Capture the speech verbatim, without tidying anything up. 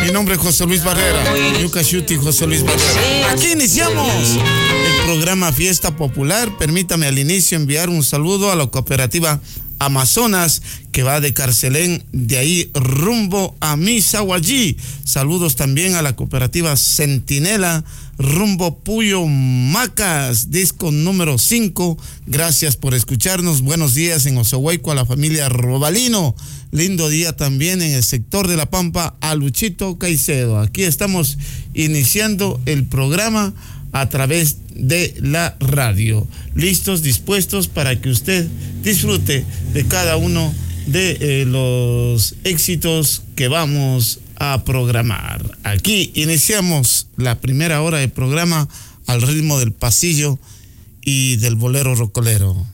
Mi nombre es José Luis Barrera, Yucashuti José Luis Barrera. Aquí iniciamos el programa Fiesta Popular. Permítame al inicio enviar un saludo a la cooperativa Amazonas, que va de Carcelén, de ahí rumbo a Misahuallí. Saludos también a la cooperativa Centinela, rumbo Puyo Macas, disco número cinco. Gracias por escucharnos. Buenos días en Osohuayco a la familia Robalino. Lindo día también en el sector de La Pampa a Luchito Caicedo. Aquí estamos iniciando el programa a través de la radio. Listos, dispuestos para que usted disfrute de cada uno de eh, los éxitos que vamos a programar. Aquí iniciamos la primera hora del programa al ritmo del pasillo y del bolero rocolero.